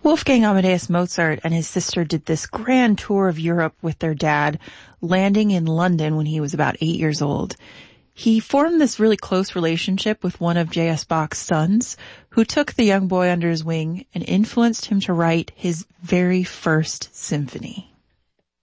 Wolfgang Amadeus Mozart and his sister did this grand tour of Europe with their dad, landing in London when he was about 8 years old. He formed this really close relationship with one of J.S. Bach's sons, who took the young boy under his wing and influenced him to write his very first symphony.